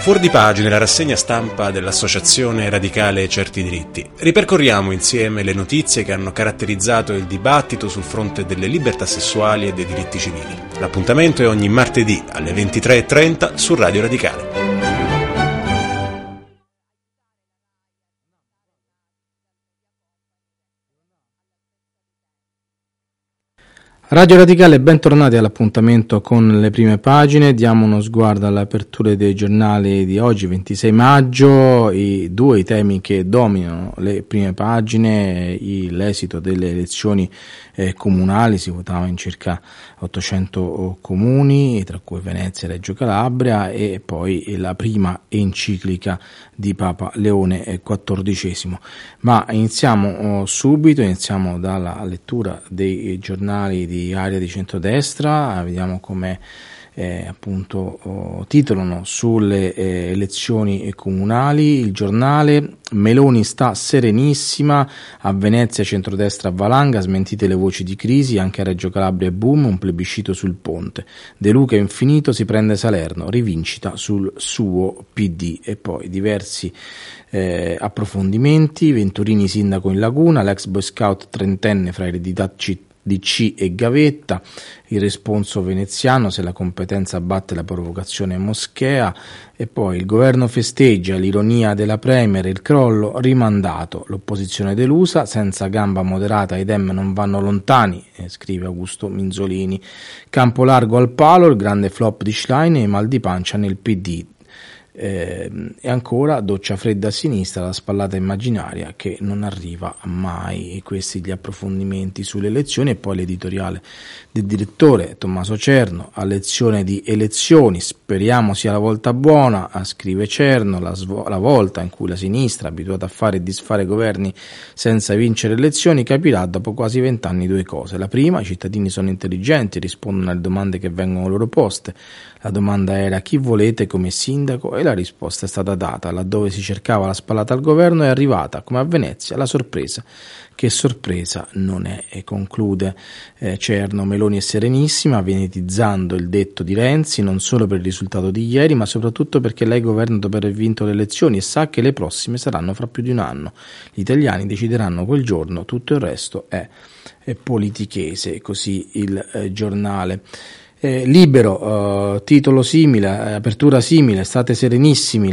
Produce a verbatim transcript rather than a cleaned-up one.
Fuori di pagina, la rassegna stampa dell'Associazione Radicale Certi Diritti. Ripercorriamo insieme le notizie che hanno caratterizzato il dibattito sul fronte delle libertà sessuali e dei diritti civili. L'appuntamento è ogni martedì alle ventitré e trenta su Radio Radicale. Radio Radicale, bentornati all'appuntamento con le prime pagine. Diamo uno sguardo alle aperture dei giornali di oggi, ventisei maggio, i due i temi che dominano le prime pagine, i, l'esito delle elezioni eh, comunali. Si votava in circa ottocento comuni, tra cui Venezia e Reggio Calabria, e poi la prima enciclica di Papa Leone quattordicesimo. Ma iniziamo oh, subito, iniziamo dalla lettura dei giornali di di area di centrodestra. Vediamo come eh, appunto oh, titolano sulle eh, elezioni comunali. Il Giornale: Meloni sta serenissima, a Venezia centrodestra valanga, smentite le voci di crisi, anche a Reggio Calabria boom, un plebiscito sul ponte. De Luca infinito, si prende Salerno, rivincita sul suo P D. E poi diversi eh, approfondimenti. Venturini sindaco in Laguna, l'ex boy scout trentenne fra eredità città D C e gavetta, il responso veneziano, se la competenza batte la provocazione moschea. E poi il governo festeggia l'ironia della Premier, il crollo rimandato, l'opposizione delusa, senza gamba moderata i Dem non vanno lontani, eh, scrive Augusto Minzolini. Campo largo al palo, il grande flop di Schlein e mal di pancia nel P D. Eh, e ancora doccia fredda a sinistra, la spallata immaginaria che non arriva mai. E questi gli approfondimenti sulle elezioni. E poi l'editoriale del direttore Tommaso Cerno: a lezione di elezioni, speriamo sia la volta buona, scrive Cerno, la, svo- la volta in cui la sinistra, abituata a fare e disfare governi senza vincere elezioni, capirà dopo quasi vent'anni due cose. La prima: i cittadini sono intelligenti, rispondono alle domande che vengono loro poste. La domanda era: chi volete come sindaco? E la risposta è stata data. Laddove si cercava la spallata al governo è arrivata, come a Venezia, la sorpresa. Che sorpresa non è, e conclude eh, Cerno. Meloni è serenissima, venetizzando il detto di Renzi, non solo per il risultato di ieri, ma soprattutto perché lei governa dopo aver vinto le elezioni e sa che le prossime saranno fra più di un anno. Gli italiani decideranno quel giorno, tutto il resto è, è politichese. Così il eh, giornale. Eh, Libero, eh, titolo simile, eh, apertura simile: state serenissimi,